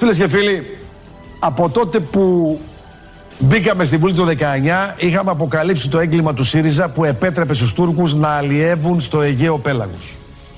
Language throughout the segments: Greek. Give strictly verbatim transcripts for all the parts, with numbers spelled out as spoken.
Φίλες και φίλοι, από τότε που μπήκαμε στη Βουλή το δεκαεννιά, είχαμε αποκαλύψει το έγκλημα του ΣΥΡΙΖΑ που επέτρεπε στους Τούρκους να αλλιεύουν στο Αιγαίο πέλαγος.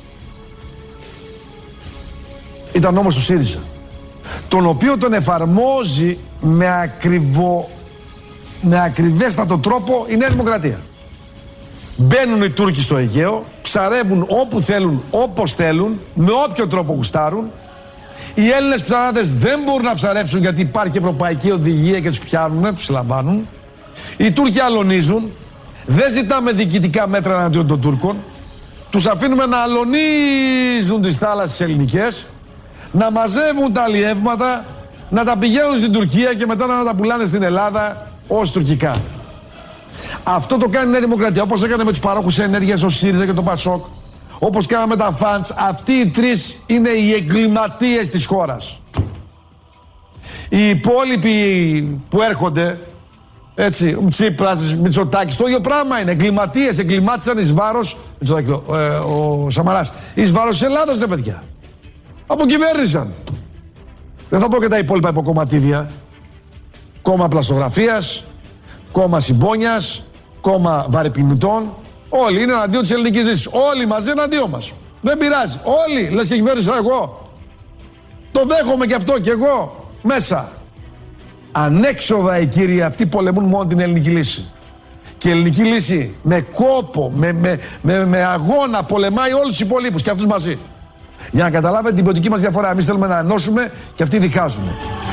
Ήταν νόμος του ΣΥΡΙΖΑ, τον οποίο τον εφαρμόζει με ακριβό, με ακριβέστατο τρόπο η Νέα Δημοκρατία. Μπαίνουν οι Τούρκοι στο Αιγαίο, ψαρεύουν όπου θέλουν, όπως θέλουν, με όποιο τρόπο γουστάρουν. Οι Έλληνες ψαράδες δεν μπορούν να ψαρέψουν γιατί υπάρχει ευρωπαϊκή οδηγία και τους πιάνουν, τους συλλαμβάνουν. Οι Τούρκοι αλωνίζουν. Δεν ζητάμε διοικητικά μέτρα εναντίον των Τούρκων. Τους αφήνουμε να αλωνίζουν τις θάλασσες ελληνικές, να μαζεύουν τα αλλιεύματα, να τα πηγαίνουν στην Τουρκία και μετά να τα πουλάνε στην Ελλάδα ως τουρκικά. Αυτό το κάνει η Νέα Δημοκρατία, όπως έκανε με τους παρόχους ενέργειας, ο ΣΥΡΙΖΑ και το ΠΑΣΟΚ. Όπως κάναμε τα φαντς, αυτοί οι τρεις είναι οι εγκληματίες της χώρας. Οι υπόλοιποι που έρχονται, έτσι, ο Τσίπρας, Μητσοτάκης, το ίδιο πράγμα είναι. Εγκληματίες, εγκλημάτισαν εις βάρος, ο, ε, ο Σαμαράς, εις βάρος της Ελλάδος, δε παιδιά. Αποκυβέρνησαν. Δεν θα πω και τα υπόλοιπα υποκομματίδια. Κόμμα πλαστογραφίας, κόμμα συμπόνιας, κόμμα βαρεπινητών. Όλοι είναι εναντίον της ελληνικής δύσης. Όλοι μαζί εναντίον μας. Δεν πειράζει. Όλοι. Λες και κυβέρνησα εγώ. Το δέχομαι και αυτό και εγώ. Μέσα. Ανέξοδα οι κύριοι αυτοί πολεμούν μόνο την ελληνική λύση. Και η ελληνική λύση με κόπο, με, με, με, με αγώνα πολεμάει όλους τους υπολείπους και αυτούς μαζί. Για να καταλάβετε την ποιοτική μας διαφορά. Εμείς θέλουμε να ενώσουμε και αυτοί δικάζουν.